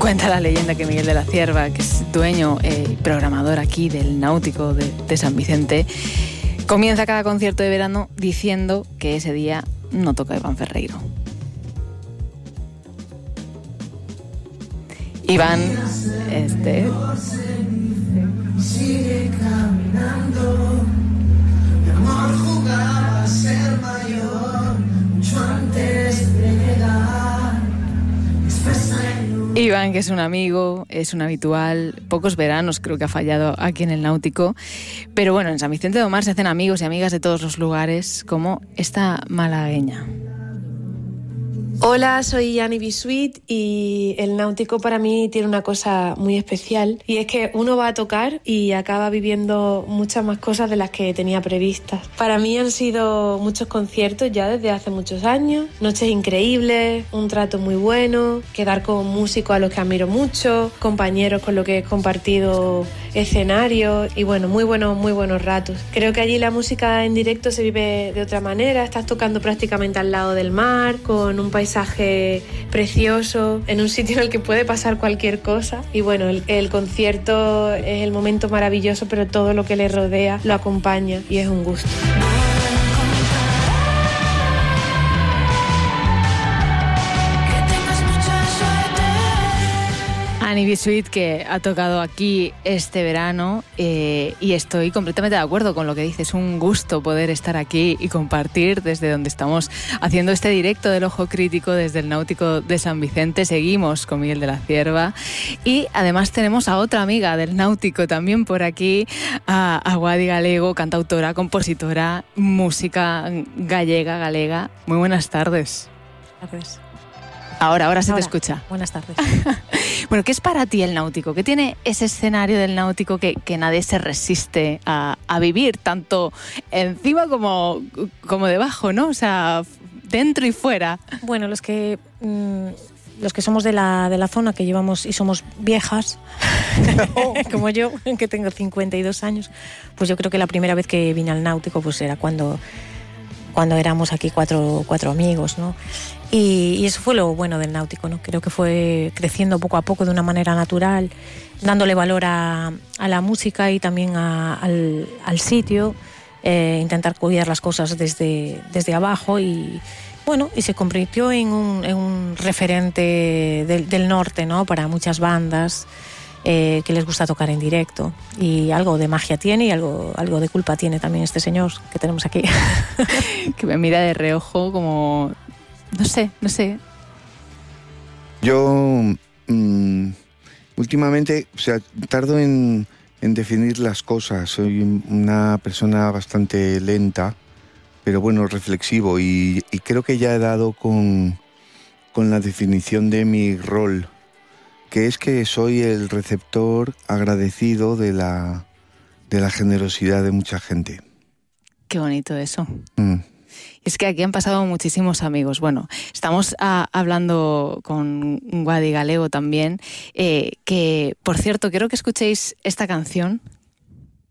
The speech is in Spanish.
Cuenta la leyenda que Miguel de la Cierva, que es dueño y programador aquí del Náutico de San Vicente, comienza cada concierto de verano diciendo que ese día no toca Iván Ferreiro. Iván, sigue caminando, mi amor jugaba a ser mayor, mucho antes de llegar. Iván, que es un amigo, es un habitual, pocos veranos creo que ha fallado aquí en el Náutico, pero bueno, en San Vicente del Mar se hacen amigos y amigas de todos los lugares, como esta malagueña. Hola, soy Yani Bisuit y el Náutico para mí tiene una cosa muy especial, y es que uno va a tocar y acaba viviendo muchas más cosas de las que tenía previstas. Para mí han sido muchos conciertos ya desde hace muchos años, noches increíbles, un trato muy bueno, quedar con músicos a los que admiro mucho, compañeros con los que he compartido escenarios y bueno, muy buenos ratos. Creo que allí la música en directo se vive de otra manera, estás tocando prácticamente al lado del mar, con un paisaje precioso, en un sitio en el que puede pasar cualquier cosa, y bueno, el concierto es el momento maravilloso, pero todo lo que le rodea lo acompaña y es un gusto. Ani Bisuit, que ha tocado aquí este verano, y estoy completamente de acuerdo con lo que dices. Es un gusto poder estar aquí y compartir desde donde estamos haciendo este directo del Ojo Crítico desde el Náutico de San Vicente. Seguimos con Miguel de la Cierva y además tenemos a otra amiga del Náutico también por aquí, a Guadi Galego, cantautora, compositora, música galega. Muy buenas tardes. Tardes. Ahora se te escucha. Buenas tardes. Bueno, ¿qué es para ti el Náutico? ¿Qué tiene ese escenario del Náutico que nadie se resiste a vivir, tanto encima como debajo, ¿no? O sea, dentro y fuera. Bueno, los que somos de la zona, que llevamos y somos viejas, como yo, que tengo 52 años, pues yo creo que la primera vez que vine al Náutico pues era cuando éramos aquí cuatro amigos, ¿no? Y eso fue lo bueno del Náutico, ¿no? Creo que fue creciendo poco a poco de una manera natural, dándole valor a la música y también al sitio, intentar cuidar las cosas desde abajo, y bueno, y se convirtió en un referente del norte, ¿no? Para muchas bandas que les gusta tocar en directo, y algo de magia tiene y algo de culpa tiene también este señor que tenemos aquí. Que me mira de reojo como... No sé. Yo últimamente, o sea, tardo en definir las cosas. Soy una persona bastante lenta, pero bueno, reflexivo, y creo que ya he dado con la definición de mi rol, que es que soy el receptor agradecido de la generosidad de mucha gente. Qué bonito eso. Es que aquí han pasado muchísimos amigos. Bueno, estamos hablando con Guadi Galego también, que, por cierto, quiero que escuchéis esta canción